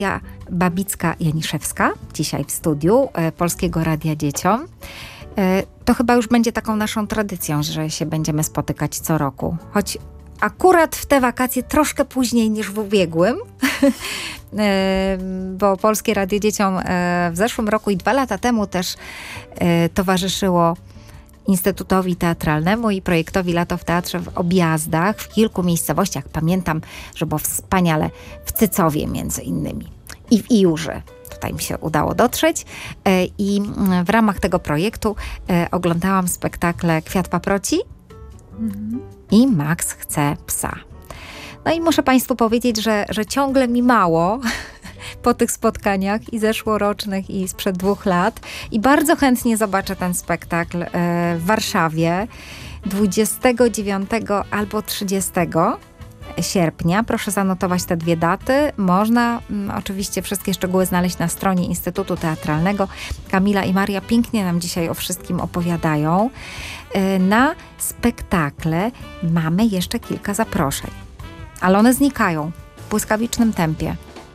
Ja, Babicka-Janiszewska, dzisiaj w studiu Polskiego Radia Dzieciom. To chyba już będzie taką naszą tradycją, że się będziemy spotykać co roku. Choć akurat w te wakacje troszkę później niż w ubiegłym, bo Polskie Radio Dzieciom w zeszłym roku i 2 lata temu też towarzyszyło Instytutowi Teatralnemu i projektowi Lato w Teatrze w objazdach w kilku miejscowościach. Pamiętam, że było wspaniale w Cycowie między innymi i w Iłuży. Tutaj mi się udało dotrzeć i w ramach tego projektu oglądałam spektakle Kwiat paproci i Max chce psa. No i muszę Państwu powiedzieć, że ciągle mi mało po tych spotkaniach i zeszłorocznych i sprzed 2 lat i bardzo chętnie zobaczę ten spektakl w Warszawie 29 albo 30 sierpnia. Proszę zanotować te 2 daty. Można oczywiście wszystkie szczegóły znaleźć na stronie Instytutu Teatralnego. Kamila i Maria pięknie nam dzisiaj o wszystkim opowiadają. Na spektakle mamy jeszcze kilka zaproszeń, ale one znikają w błyskawicznym tempie.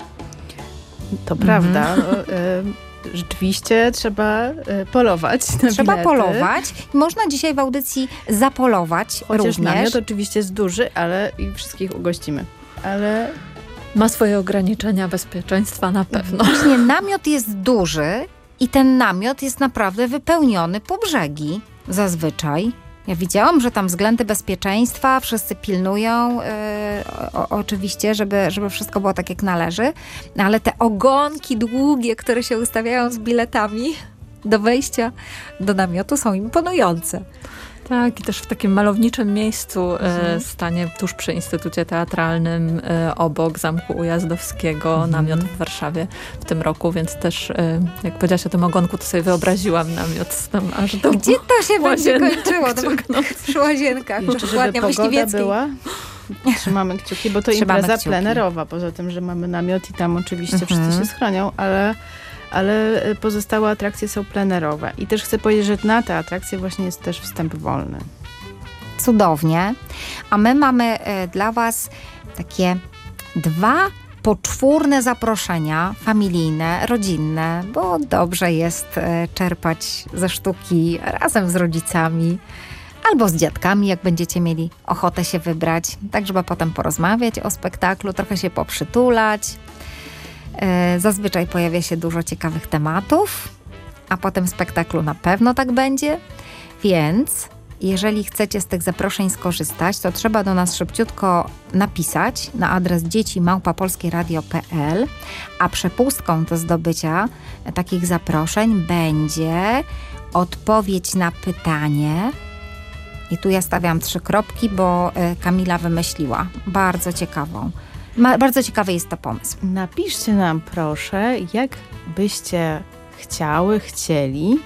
To prawda. Rzeczywiście trzeba polować na Trzeba bilety. polować. Można dzisiaj w audycji zapolować Chociaż również. namiot oczywiście jest duży, ale i wszystkich ugościmy. Ale ma swoje ograniczenia bezpieczeństwa na pewno. Właśnie namiot jest duży i ten namiot jest naprawdę wypełniony po brzegi zazwyczaj. Ja widziałam, że tam względy bezpieczeństwa wszyscy pilnują oczywiście, żeby wszystko było tak jak należy, ale te ogonki długie, które się ustawiają z biletami do wejścia do namiotu są imponujące. Tak, i też w takim malowniczym miejscu stanie tuż przy Instytucie Teatralnym, obok Zamku Ujazdowskiego, namiot w Warszawie w tym roku, więc też jak powiedziałaś o tym ogonku, to sobie wyobraziłam namiot tam aż do Gdzie to się będzie łazienek kończyło? Przy łazienkach. jeszcze, żeby pogoda była, trzymamy kciuki, bo to Trzymamy impreza kciuki. plenerowa, poza tym, że mamy namiot i tam oczywiście wszyscy się schronią, ale pozostałe atrakcje są plenerowe. I też chcę powiedzieć, że na te atrakcje właśnie jest też wstęp wolny. Cudownie. A my mamy dla Was takie 2 poczwórne zaproszenia familijne, rodzinne, bo dobrze jest czerpać ze sztuki razem z rodzicami albo z dziadkami, jak będziecie mieli ochotę się wybrać, tak żeby potem porozmawiać o spektaklu, trochę się poprzytulać. Zazwyczaj pojawia się dużo ciekawych tematów, a potem w spektaklu na pewno tak będzie, więc jeżeli chcecie z tych zaproszeń skorzystać, to trzeba do nas szybciutko napisać na adres dzieci@polskieradio.pl, a przepustką do zdobycia takich zaproszeń będzie odpowiedź na pytanie. I tu ja stawiam 3 kropki, bo Kamila wymyśliła bardzo ciekawą. Bardzo ciekawy jest to pomysł. Napiszcie nam proszę, jak byście chcieli,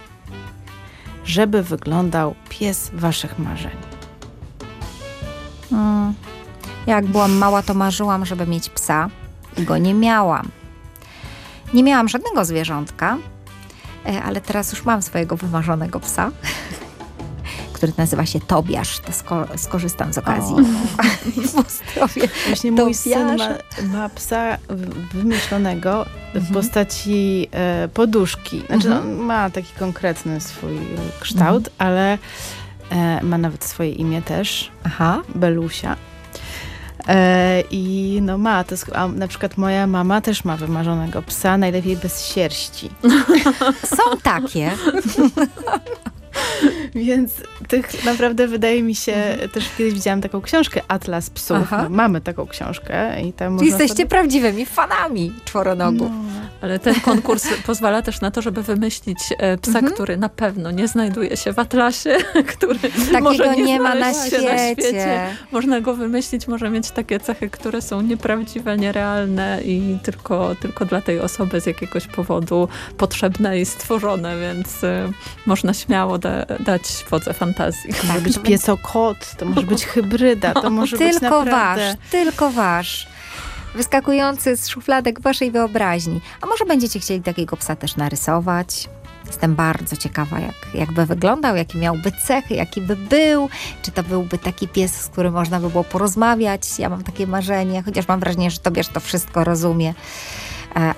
żeby wyglądał pies waszych marzeń. Jak byłam mała, to marzyłam, żeby mieć psa i go nie miałam. Nie miałam żadnego zwierzątka, ale teraz już mam swojego wymarzonego psa, który nazywa się Tobiasz. To skorzystam z okazji. Pozdrowię. Właśnie mój syn ma psa wymyślonego w postaci poduszki. Znaczy on ma taki konkretny swój kształt, ale ma nawet swoje imię też. Belusia. I no ma, to a na przykład moja mama też ma wymarzonego psa, najlepiej bez sierści. Są takie. Więc tych naprawdę wydaje mi się, też kiedyś widziałam taką książkę Atlas Psów. No, mamy taką książkę. I tam jesteście prawdziwymi fanami czworonogów. Ale ten konkurs pozwala też na to, żeby wymyślić psa, który na pewno nie znajduje się w Atlasie, który takiego może nie ma na świecie. świecie. Można go wymyślić, może mieć takie cechy, które są nieprawdziwe, nierealne i tylko dla tej osoby z jakiegoś powodu potrzebne i stworzone, więc można śmiało dać wodze fantazji. To może być piesokot, to może być hybryda, to może być naprawdę... Tylko wasz. Wyskakujący z szufladek waszej wyobraźni. A może będziecie chcieli takiego psa też narysować? Jestem bardzo ciekawa, jak by wyglądał, jakie miałby cechy, jaki by był. Czy to byłby taki pies, z którym można by było porozmawiać? Ja mam takie marzenie, chociaż mam wrażenie, że Tobiasz to wszystko rozumie.